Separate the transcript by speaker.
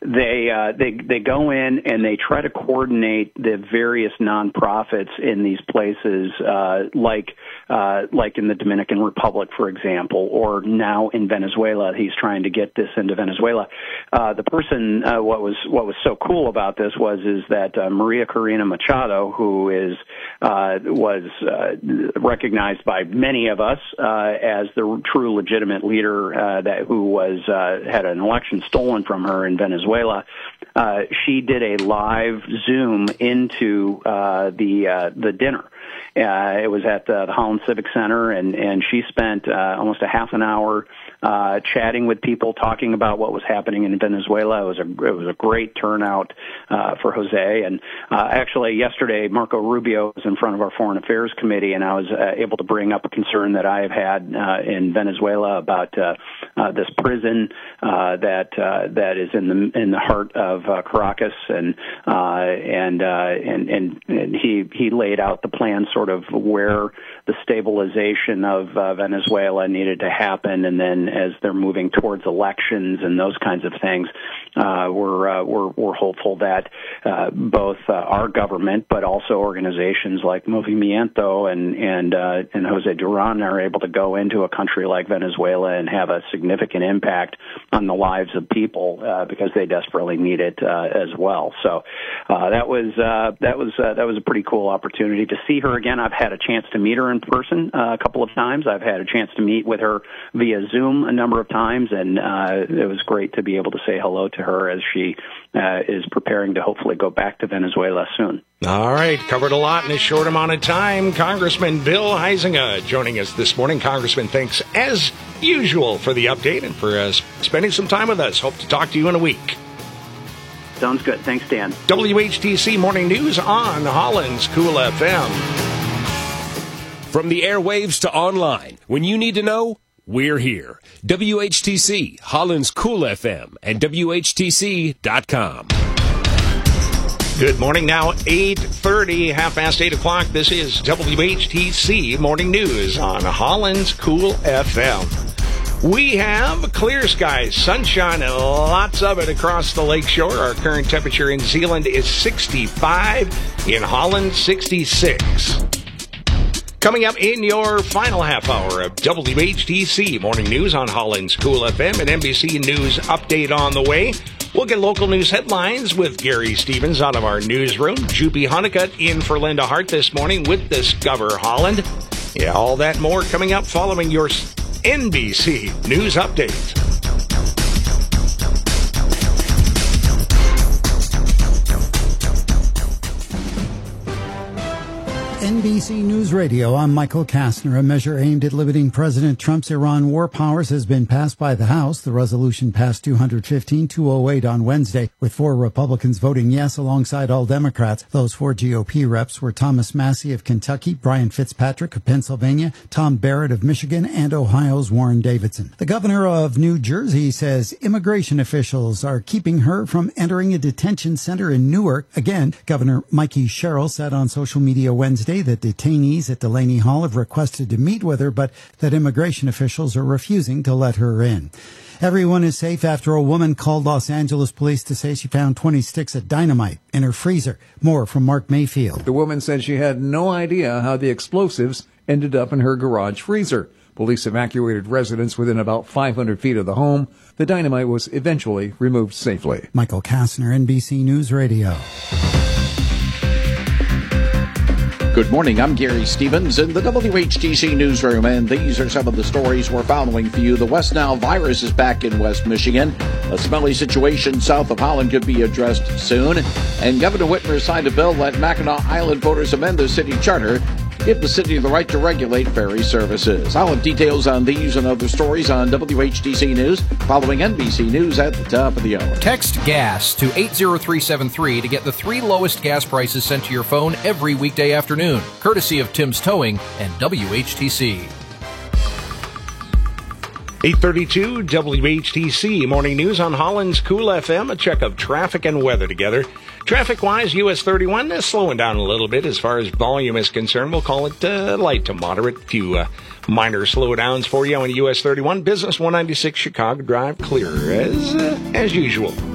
Speaker 1: they go in and they try to coordinate the various nonprofits in these places, like in the Dominican Republic, for example, or now in Venezuela. He's trying to get this into Venezuela. The person, what was so cool about this is that Maria Corina Machado, who was recognized by many of us as the true legitimate leader who had an election stolen from her in Venezuela. She did a live Zoom into the dinner. It was at the Holland Civic Center, and she spent almost a half an hour chatting with people, talking about what was happening in Venezuela. It was a great turnout for Jose. And actually, yesterday, Marco Rubio was in front of our Foreign Affairs Committee, and I was able to bring up a concern that I have had in Venezuela about this prison that is in the heart of Caracas, and he laid out the plan, sort of where the stabilization of Venezuela needed to happen, and then as they're moving towards elections and those kinds of things, we're hopeful that both our government, but also organizations like Movimiento and Jose Duran are able to go into a country like Venezuela and have a significant impact on the lives of people because they desperately need it as well. So that was a pretty cool opportunity to see her again. I've had a chance to meet her in person a couple of times. I've had a chance to meet with her via Zoom a number of times, and it was great to be able to say hello to her as she is preparing to hopefully go back to Venezuela soon.
Speaker 2: All right, covered a lot in a short amount of time. Congressman Bill Huizenga joining us this morning. Congressman, thanks as usual for the update and for spending some time with us. Hope to talk to you in a week.
Speaker 1: Sounds good. Thanks, Dan.
Speaker 2: WHTC Morning News on Holland's Cool FM.
Speaker 3: From the airwaves to online, when you need to know, we're here. WHTC, Holland's Cool FM, and WHTC.com.
Speaker 2: Good morning. Now 8:30, half past 8 o'clock. This is WHTC Morning News on Holland's Cool FM. We have clear skies, sunshine, and lots of it across the lakeshore. Our current temperature in Zeeland is 65, in Holland 66. Coming up in your final half hour of WHTC Morning News on Holland's Cool FM, and NBC News update on the way. We'll get local news headlines with Gary Stevens out of our newsroom. Juppie Honeycutt in for Linda Hart this morning with Discover Holland. Yeah, all that more coming up following your NBC News update.
Speaker 4: NBC News Radio, I'm Michael Kastner. A measure aimed at limiting President Trump's Iran war powers has been passed by the House. The resolution passed 215-208 on Wednesday, with 4 Republicans voting yes alongside all Democrats. Those 4 GOP reps were Thomas Massie of Kentucky, Brian Fitzpatrick of Pennsylvania, Tom Barrett of Michigan, and Ohio's Warren Davidson. The governor of New Jersey says immigration officials are keeping her from entering a detention center in Newark. Again, Governor Mikey Sherrill said on social media Wednesday that detainees at Delaney Hall have requested to meet with her, but that immigration officials are refusing to let her in. Everyone is safe after a woman called Los Angeles police to say she found 20 sticks of dynamite in her freezer. More from Mark Mayfield.
Speaker 5: The woman said she had no idea how the explosives ended up in her garage freezer. Police evacuated residents within about 500 feet of the home. The dynamite was eventually removed safely.
Speaker 4: Michael Kastner, NBC News Radio.
Speaker 6: Good morning, I'm Gary Stevens in the WHTC newsroom, and these are some of the stories we're following for you. The West Nile virus is back in West Michigan. A smelly situation south of Holland could be addressed soon. And Governor Whitmer signed a bill that Mackinac Island voters amend the city charter to give the city the right to regulate ferry services. I'll have details on these and other stories on WHTC News following NBC News at the top of the hour.
Speaker 7: Text GAS to 80373 to get the 3 lowest gas prices sent to your phone every weekday afternoon, courtesy of Tim's Towing and WHTC.
Speaker 2: 8:32 WHTC Morning News on Holland's Cool FM. A check of traffic and weather together. Traffic-wise, US 31 is slowing down a little bit as far as volume is concerned. We'll call it light to moderate. A few minor slowdowns for you on US 31. Business 196 Chicago Drive clear as usual.